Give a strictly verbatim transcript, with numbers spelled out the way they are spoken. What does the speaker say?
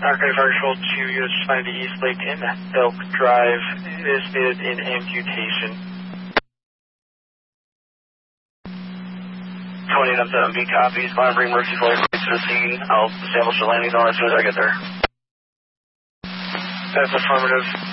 Archive Control two units responding to East Lake in Elk Drive is needed in amputation. twenty and seven B copies. I'll bring Mercy Flight to the scene. I'll establish the landing zone as soon as I get there. That's affirmative.